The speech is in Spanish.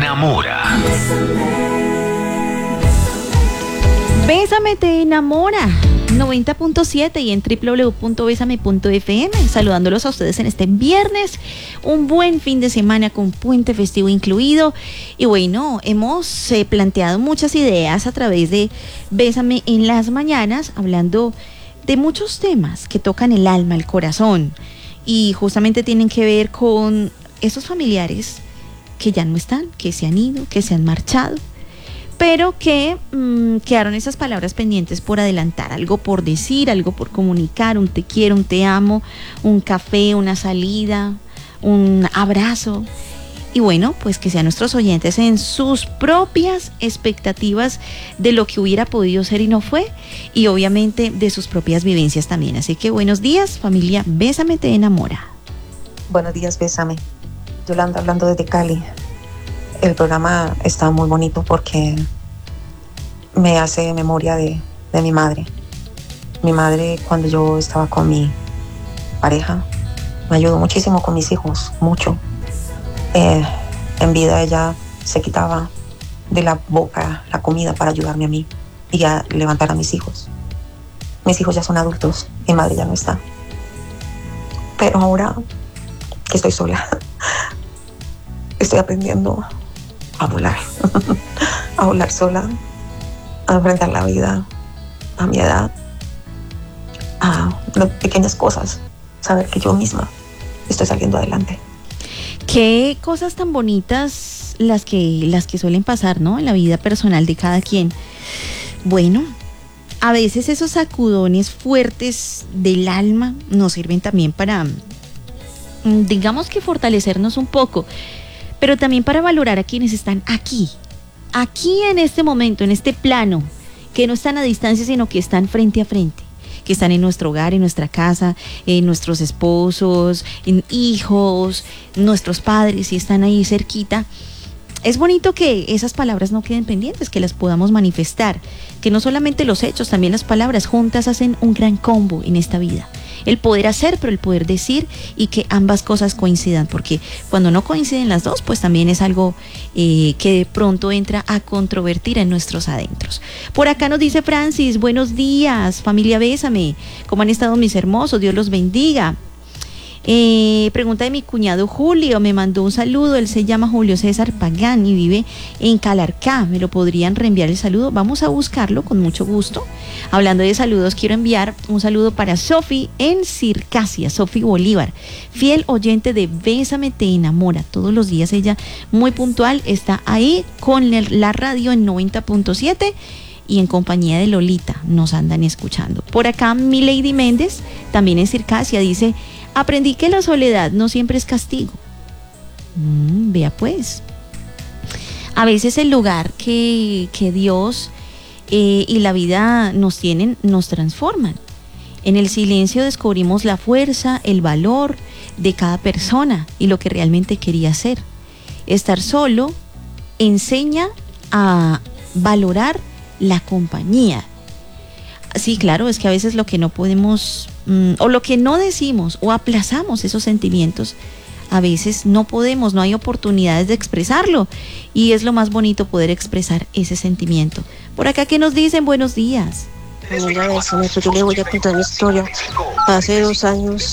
enamora. Bésame te enamora. 90.7 y en www.besame.fm, saludándolos a ustedes en este viernes, un buen fin de semana con puente festivo incluido. Y bueno, hemos planteado muchas ideas a través de Bésame en las mañanas, hablando de muchos temas que tocan el alma, el corazón, y justamente tienen que ver con esos familiares que ya no están, que se han ido, que se han marchado, pero que quedaron esas palabras pendientes por adelantar, algo por decir, algo por comunicar, un te quiero, un te amo, un café, una salida, un abrazo. Y bueno, pues que sean nuestros oyentes en sus propias expectativas de lo que hubiera podido ser y no fue, y obviamente de sus propias vivencias también. Así que buenos días, familia Bésame te enamora. Buenos días, Bésame. Yolanda hablando desde Cali. El programa está muy bonito porque me hace memoria de mi madre. Mi madre, cuando yo estaba con mi pareja, me ayudó muchísimo con mis hijos, mucho. En vida ella se quitaba de la boca la comida para ayudarme a mí y a levantar a mis hijos. Mis hijos ya son adultos, mi madre ya no está. Pero ahora que estoy sola, estoy aprendiendo a volar, a volar sola, a enfrentar la vida a mi edad, a las pequeñas cosas, saber que yo misma estoy saliendo adelante. Qué cosas tan bonitas las que suelen pasar, ¿no? En la vida personal de cada quien. Bueno, a veces esos sacudones fuertes del alma nos sirven también para, digamos que fortalecernos un poco, pero también para valorar a quienes están aquí en este momento, en este plano, que no están a distancia, sino que están frente a frente, que están en nuestro hogar, en nuestra casa, en nuestros esposos, en hijos, nuestros padres, y están ahí cerquita. Es bonito que esas palabras no queden pendientes, que las podamos manifestar, que no solamente los hechos, también las palabras juntas hacen un gran combo en esta vida. El poder hacer, pero el poder decir, y que ambas cosas coincidan, porque cuando no coinciden las dos, pues también es algo que de pronto entra a controvertir en nuestros adentros. Por acá nos dice Francis, buenos días, familia Bésame, ¿cómo han estado mis hermosos? Dios los bendiga. Pregunta de mi cuñado Julio, me mandó un saludo, él se llama Julio César Pagán y vive en Calarcá, ¿me lo podrían reenviar el saludo? Vamos a buscarlo con mucho gusto. Hablando de saludos, quiero enviar un saludo para Sofi en Circasia, Sofi Bolívar, fiel oyente de Bésame te enamora, todos los días ella muy puntual, está ahí con la radio en 90.7 y en compañía de Lolita nos andan escuchando. Por acá mi Lady Méndez, también en Circasia, dice: aprendí que la soledad no siempre es castigo. Vea pues. A veces el lugar que Dios y la vida nos tienen, nos transforman. En el silencio descubrimos la fuerza, el valor de cada persona y lo que realmente quería ser. Estar solo enseña a valorar la compañía. Sí, claro, es que a veces lo que no podemos, o lo que no decimos, o aplazamos esos sentimientos, a veces no podemos, no hay oportunidades de expresarlo, y es lo más bonito poder expresar ese sentimiento. Por acá, ¿qué nos dicen? Buenos días. Familia Bésame, yo le voy a contar mi historia. Hace 2 años